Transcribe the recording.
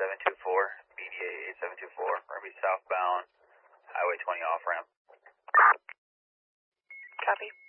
8724, BDA 8724. We're going to be southbound, Highway 20 off ramp. Copy.